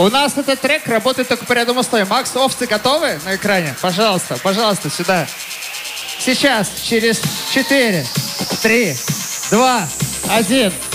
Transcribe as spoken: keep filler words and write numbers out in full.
У нас этот трек работает только по ряду мостов. Макс, овцы готовы на экране? Пожалуйста, пожалуйста, сюда. Сейчас, через четыре, три, два, один.